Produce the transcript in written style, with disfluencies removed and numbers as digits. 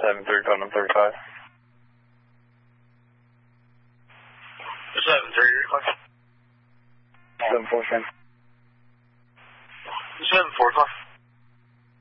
7-3, code number 35. 7-3, request. 7-4, same. 7-4, call.